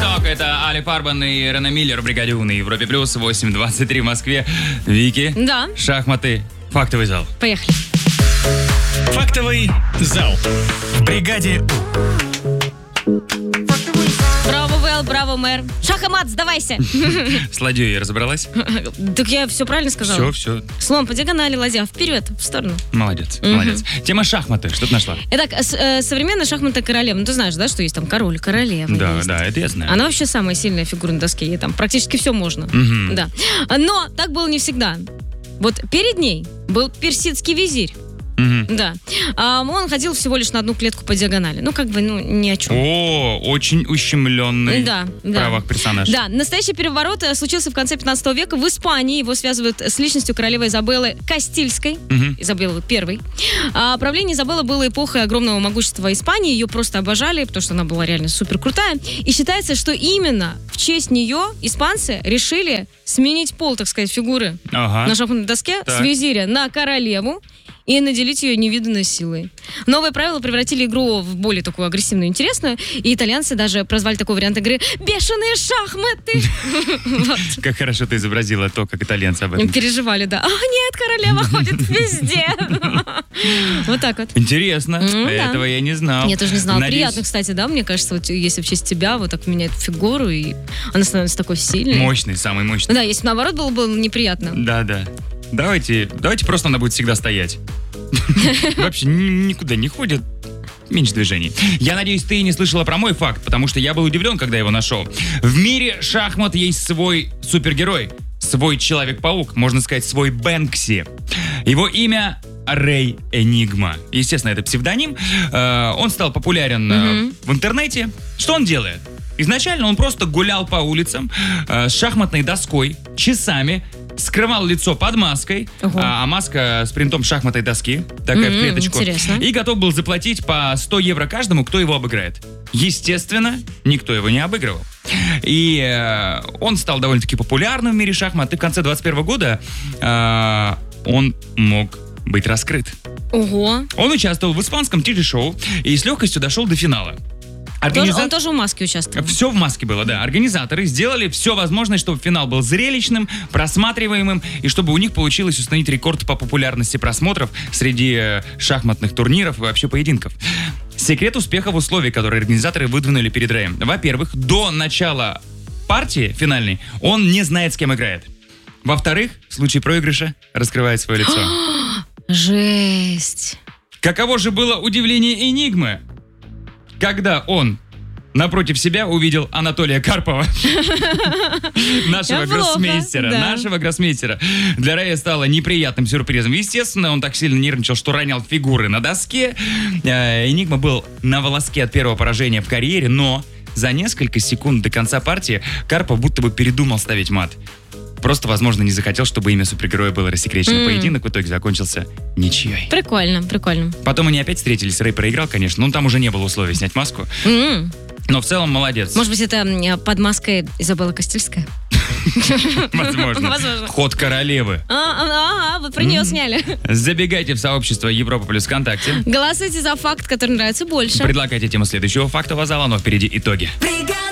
итог. Это Али Фарбан и Рене Миллер в «Бригаде У» на Европе+. Плюс 8:23 в Москве. Вики. Да. Шахматы. Фактовый зал. Поехали. Фактовый зал. В «Бригаде У». Браво, Вэл, браво, мэр. Шах и мат, сдавайся. С ладьей разобралась? Так я все правильно сказала? Все. Слон по диагонали, ладья вперед, в сторону. Молодец, молодец. Тема шахматы. Что ты нашла? Итак, современная шахмата королева. Ну, ты знаешь, да, что есть там король, королева. Да, есть. да, это я знаю. Она вообще самая сильная фигура на доске. Ей там практически все можно. Да. Но так было не всегда. Вот перед ней был персидский визирь. Да. Он ходил всего лишь на одну клетку по диагонали. Ну, как бы, ни о чем. О, очень ущемленный в правах персонаж. Да, настоящий переворот случился в конце 15 века в Испании. Его связывают с личностью королевы Изабеллы Кастильской. Изабеллы I. Правление Изабеллы было эпохой огромного могущества Испании. Ее просто обожали, потому что она была реально супер крутая. И считается, что именно в честь нее испанцы решили сменить пол, так сказать, фигуры на шахматной доске с визиря на королеву и наделить ее невиданной силой. Новые правила превратили игру в более такую агрессивную и интересную, и итальянцы даже прозвали такой вариант игры «бешеные шахматы». Как хорошо ты изобразила то, как итальянцы об этом. Переживали, да. Нет, королева ходит везде. Вот так вот. Интересно. Этого я не знал. Я тоже не знала. Приятно, кстати, да, мне кажется, вот если в честь тебя вот так меняет фигуру, и она становится такой сильной. Мощный, самый мощный. Да, если наоборот было бы неприятно. Да. Давайте просто она будет всегда стоять. Вообще никуда не ходит. Меньше движений. Я надеюсь, ты не слышала про мой факт, потому что я был удивлен, когда его нашел. В мире шахмат есть свой супергерой. Свой Человек-паук, можно сказать, свой Бэнкси. Его имя Рэй Энигма. Естественно, это псевдоним. Он стал популярен в интернете. Что он делает? Изначально он просто гулял по улицам с шахматной доской часами, скрывал лицо под маской, а маска с принтом шахматной доски, такая в клеточку, интересно. И готов был заплатить по 100 евро каждому, кто его обыграет. Естественно, никто его не обыгрывал. И он стал довольно-таки популярным в мире шахмат, и в конце 2021 года он мог быть раскрыт. Ого. Он участвовал в испанском телешоу и с легкостью дошел до финала. Он тоже в маске участвовал. Все в маске было, да. Организаторы сделали все возможное, чтобы финал был зрелищным, просматриваемым, и чтобы у них получилось установить рекорд по популярности просмотров среди шахматных турниров и вообще поединков. Секрет успеха в условиях, которые организаторы выдвинули перед Рэем. Во-первых, до начала партии финальной он не знает, с кем играет. Во-вторых, в случае проигрыша раскрывает свое лицо. Жесть. Каково же было удивление Энигмы, когда он напротив себя увидел Анатолия Карпова, нашего гроссмейстера. Для Рэя стало неприятным сюрпризом. Естественно, он так сильно нервничал, что ронял фигуры на доске. Энигма был на волоске от первого поражения в карьере, но за несколько секунд до конца партии Карпов будто бы передумал ставить мат. Просто, возможно, не захотел, чтобы имя супергероя было рассекречено. Поединок в итоге закончился ничьей. Прикольно. Потом они опять встретились. Рэй проиграл, конечно. Но там уже не было условий снять маску. Но в целом молодец. Может быть, это под маской Изабелла Кастильская? Возможно. Ход королевы. Вы про нее сняли. Забегайте в сообщество Европа плюс ВКонтакте. Голосуйте за факт, который нравится больше. Предлагайте тему следующего фактового зала, но впереди итоги.